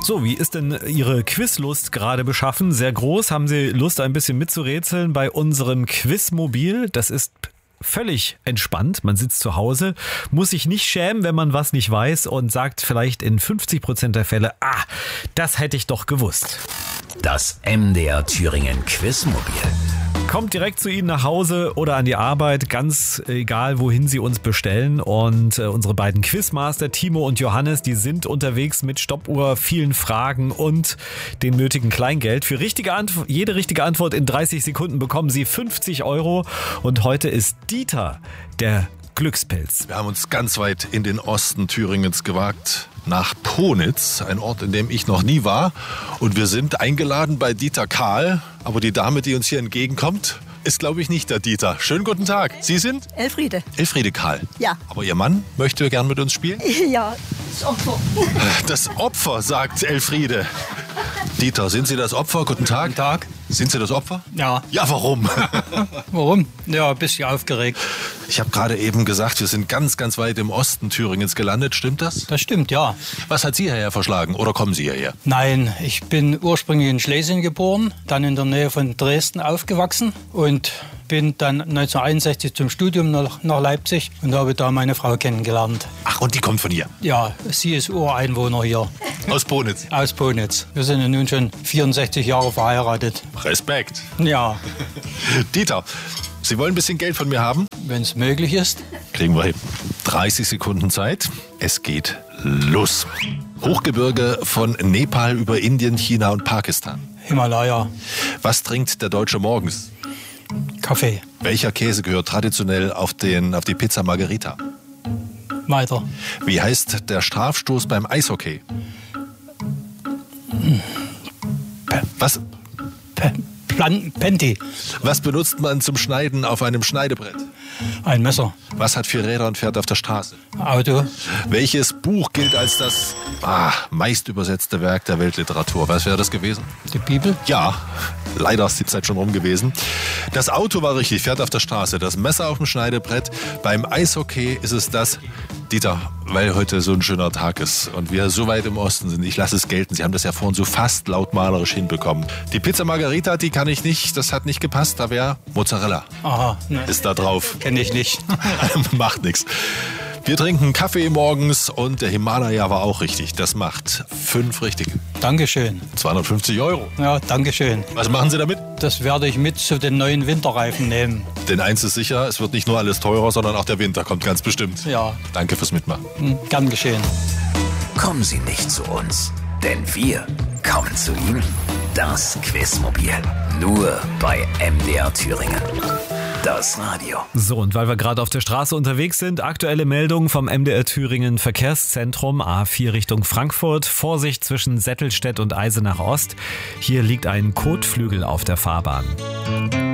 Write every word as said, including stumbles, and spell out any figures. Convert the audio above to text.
So, wie ist denn Ihre Quizlust gerade beschaffen? Sehr groß. Haben Sie Lust, ein bisschen mitzurätseln bei unserem Quizmobil? Das ist völlig entspannt. Man sitzt zu Hause, muss sich nicht schämen, wenn man was nicht weiß und sagt vielleicht in fünfzig Prozent der Fälle, ah, das hätte ich doch gewusst. Das M D R Thüringen Quizmobil. Kommt direkt zu Ihnen nach Hause oder an die Arbeit, ganz egal, wohin Sie uns bestellen. Und äh, unsere beiden Quizmaster, Timo und Johannes, die sind unterwegs mit Stoppuhr, vielen Fragen und dem nötigen Kleingeld. Für richtige Antw- jede richtige Antwort in dreißig Sekunden bekommen Sie fünfzig Euro. Und heute ist Dieter der Glückspilz. Wir haben uns ganz weit in den Osten Thüringens gewagt, nach Ponitz, ein Ort, in dem ich noch nie war. Und wir sind eingeladen bei Dieter Kahl. Aber die Dame, die uns hier entgegenkommt, ist, glaube ich, nicht der Dieter. Schönen guten Tag. Sie sind? Elfriede. Elfriede Kahl. Ja. Aber Ihr Mann möchte gern mit uns spielen? Ja, das Opfer. Das Opfer, sagt Elfriede. Dieter, sind Sie das Opfer? Guten Tag. Guten Tag. Sind Sie das Opfer? Ja. Ja, warum? Warum? Ja, ein bisschen aufgeregt. Ich habe gerade eben gesagt, wir sind ganz, ganz weit im Osten Thüringens gelandet. Stimmt das? Das stimmt, ja. Was hat Sie hierher verschlagen oder kommen Sie hierher? Nein, ich bin ursprünglich in Schlesien geboren, dann in der Nähe von Dresden aufgewachsen und bin dann neunzehnhunderteinundsechzig zum Studium nach, nach Leipzig und habe da meine Frau kennengelernt. Ach, und die kommt von hier? Ja, sie ist Ureinwohner hier. Aus Ponitz? Aus Ponitz. Wir sind ja nun schon vierundsechzig Jahre verheiratet. Respekt. Ja. Dieter, Sie wollen ein bisschen Geld von mir haben? Wenn es möglich ist. Kriegen wir hin. dreißig Sekunden Zeit. Es geht los. Hochgebirge von Nepal über Indien, China und Pakistan. Himalaya. Was trinkt der Deutsche morgens? Kaffee. Welcher Käse gehört traditionell auf, den, auf die Pizza Margherita? Weiter. Wie heißt der Strafstoß beim Eishockey? Pe- Was, Pe- Plan- Penti. was benutzt man zum Schneiden auf einem Schneidebrett? Ein Messer. Was hat vier Räder und fährt auf der Straße? Auto. Welches Buch gilt als das ah, meist übersetzte Werk der Weltliteratur? Was wäre das gewesen? Die Bibel. Ja, leider ist die Zeit schon rum gewesen. Das Auto war richtig, fährt auf der Straße. Das Messer auf dem Schneidebrett. Beim Eishockey ist es das. Dieter, weil heute so ein schöner Tag ist und wir so weit im Osten sind, ich lasse es gelten. Sie haben das ja vorhin so fast lautmalerisch hinbekommen. Die Pizza Margherita, die kann ich nicht, das hat nicht gepasst. Da wäre Mozzarella. Aha, ne. Ist da drauf. Kenne ich nicht. Macht nichts. Wir trinken Kaffee morgens und der Himalaya war auch richtig. Das macht fünf richtige. Dankeschön. zweihundertfünfzig Euro. Ja, Dankeschön. Was machen Sie damit? Das werde ich mit zu den neuen Winterreifen nehmen. Denn eins ist sicher, es wird nicht nur alles teurer, sondern auch der Winter kommt ganz bestimmt. Ja. Danke fürs Mitmachen. Hm, gern geschehen. Kommen Sie nicht zu uns, denn wir kommen zu Ihnen. Das Quizmobil. Nur bei M D R Thüringen. Das Radio. So, und weil wir gerade auf der Straße unterwegs sind, aktuelle Meldung vom M D R Thüringen Verkehrszentrum A vier Richtung Frankfurt. Vorsicht zwischen Settelstedt und Eisenach Ost. Hier liegt ein Kotflügel auf der Fahrbahn.